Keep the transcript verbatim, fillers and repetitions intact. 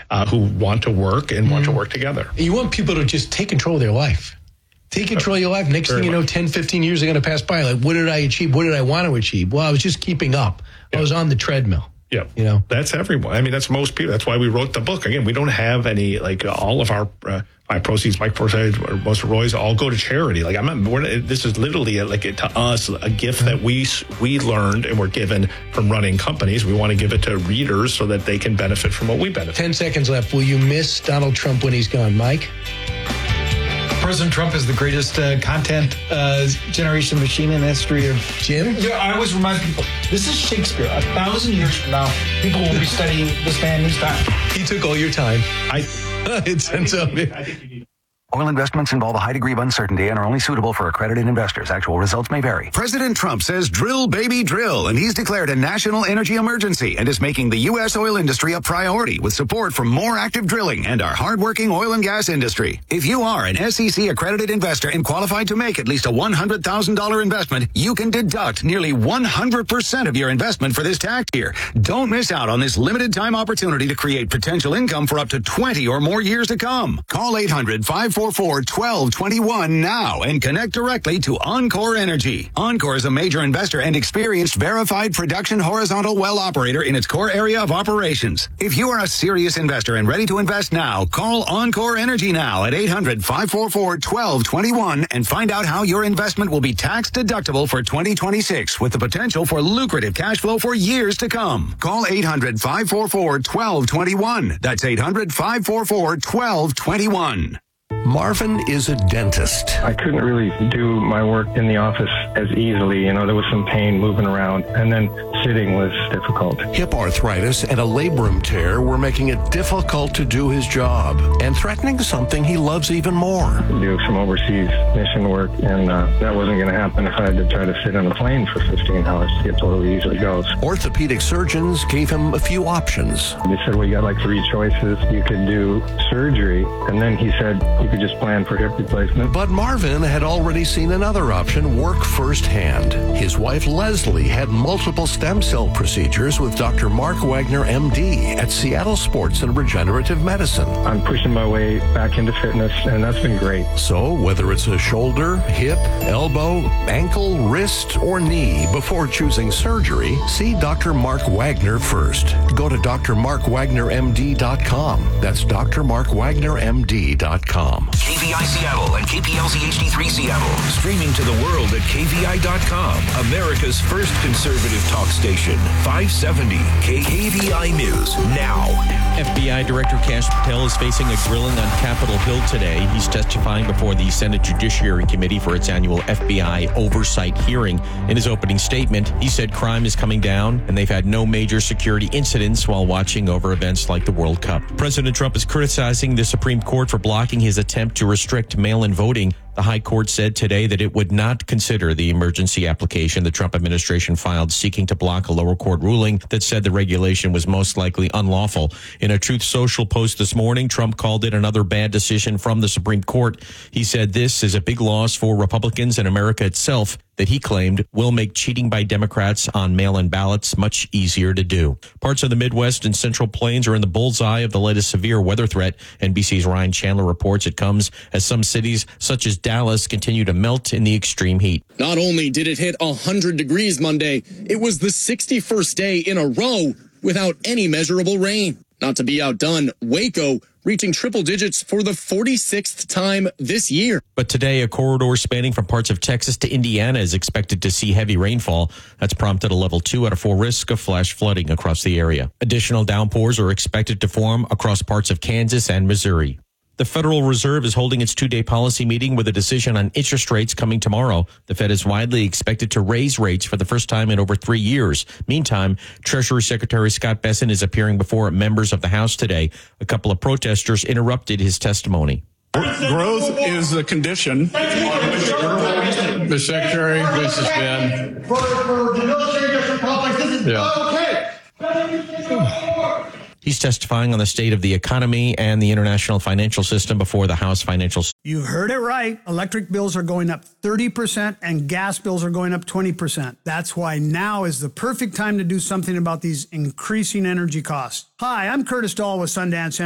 uh, who want to work and mm-hmm. want to work together. You want people to just take control of their life. Take control of your life. Next Very thing you know, much. ten, fifteen years are going to pass by. Like, what did I achieve? What did I want to achieve? Well, I was just keeping up. Yeah. I was on the treadmill. Yeah, you know, that's everyone. I mean, that's most people. That's why we wrote the book. Again, we don't have any, like, uh, all of our uh, my proceeds, Mike Forsyth, or most of Roy's, all go to charity. Like, I'm not, we're, this is literally, a, like, to us, a gift that we we learned and were given from running companies. We want to give it to readers so that they can benefit from what we benefit. Ten seconds left. Will you miss Donald Trump when he's gone, Mike? President Trump is the greatest uh, content uh, generation machine in the history of... Jim? Yeah, I always remind people, this is Shakespeare. A thousand years from now, people will be studying this man in his time. He took all your time. I, it's I, think, I think you need... Oil investments involve a high degree of uncertainty and are only suitable for accredited investors. Actual results may vary. President Trump says drill, baby, drill, and he's declared a national energy emergency and is making the U S oil industry a priority with support from more active drilling and our hardworking oil and gas industry. If you are an S E C accredited investor and qualified to make at least a one hundred thousand dollars investment, you can deduct nearly one hundred percent of your investment for this tax year. Don't miss out on this limited time opportunity to create potential income for up to twenty or more years to come. Call eight hundred, five four four, one two two one now and connect directly to Encore Energy. Encore is a major investor and experienced verified production horizontal well operator in its core area of operations. If you are a serious investor and ready to invest now, call Encore Energy now at eight hundred, five four four, one two two one and find out how your investment will be tax deductible for twenty twenty-six with the potential for lucrative cash flow for years to come. Call eight hundred, five four four, one two two one. That's eight hundred, five four four, one two two one. Marvin is a dentist. I couldn't really do my work in the office as easily. You know, there was some pain moving around, and then sitting was difficult. Hip arthritis and a labrum tear were making it difficult to do his job and threatening something he loves even more. Do some overseas mission work, and uh, that wasn't going to happen if I had to try to sit on a plane for fifteen hours to get to where he usually goes. Orthopedic surgeons gave him a few options. They said, well, you got like three choices. You could do surgery, and then he said you could just plan for hip replacement. But Marvin had already seen another option work firsthand. His wife Leslie had multiple stem cell procedures with Doctor Mark Wagner, M D, at Seattle Sports and Regenerative Medicine. I'm pushing my way back into fitness, and that's been great. So whether it's a shoulder, hip, elbow, ankle, wrist, or knee, before choosing surgery, see Doctor Mark Wagner first. Go to D R mark wagner M D dot com. That's D R mark wagner M D dot com. K V I Seattle and K P L Z H D three Seattle. Streaming to the world at K V I dot com. America's first conservative talk station. five seventy K V I News now. F B I Director Kash Patel is facing a grilling on Capitol Hill today. He's testifying before the Senate Judiciary Committee for its annual F B I oversight hearing. In his opening statement, he said crime is coming down and they've had no major security incidents while watching over events like the World Cup. President Trump is criticizing the Supreme Court for blocking his attempt to restrict mail-in voting. The High Court said today that it would not consider the emergency application the Trump administration filed seeking to block a lower court ruling that said the regulation was most likely unlawful. In a Truth Social post this morning, Trump called it another bad decision from the Supreme Court. He said this is a big loss for Republicans and America itself that he claimed will make cheating by Democrats on mail-in ballots much easier to do. Parts of the Midwest and Central Plains are in the bullseye of the latest severe weather threat. N B C's Ryan Chandler reports it comes as some cities, such as Dallas, continue to melt in the extreme heat. Not only did it hit one hundred degrees Monday, it was the sixty-first day in a row without any measurable rain. Not to be outdone, Waco reaching triple digits for the forty-sixth time this year. But today, a corridor spanning from parts of Texas to Indiana is expected to see heavy rainfall. That's prompted a level two out of four risk of flash flooding across the area. Additional downpours are expected to form across parts of Kansas and Missouri. The Federal Reserve is holding its two-day policy meeting with a decision on interest rates coming tomorrow. The Fed is widely expected to raise rates for the first time in over three years. Meantime, Treasury Secretary Scott Bessent is appearing before members of the House today. A couple of protesters interrupted his testimony. Growth is the condition. Mister Secretary, this has been... For, for the military district complex, this is yeah. okay. He's testifying on the state of the economy and the international financial system before the House Financial. You heard it right. Electric bills are going up thirty percent and gas bills are going up twenty percent. That's why now is the perfect time to do something about these increasing energy costs. Hi, I'm Curtis Dahl with Sundance Energy.